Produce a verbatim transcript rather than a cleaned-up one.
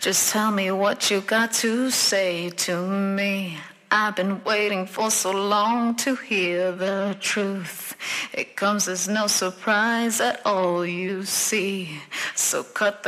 Just tell me what you got to say to me. I've been waiting for so long to hear the truth. It comes as no surprise at all, you see. So cut the